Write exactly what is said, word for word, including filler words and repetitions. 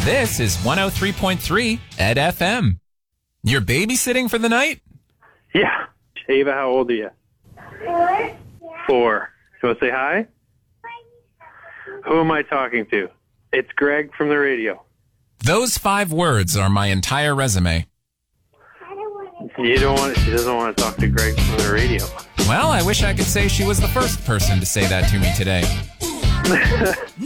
This is one oh three point three Ed F M. You're babysitting for the night? Yeah. Ava, how old are you? Four. Four. You want to say hi? Who am I talking to? It's Greg from the radio. Those five words are my entire resume. You don't want. She doesn't want to talk to Greg from the radio. Well, I wish I could say she was the first person to say that to me today.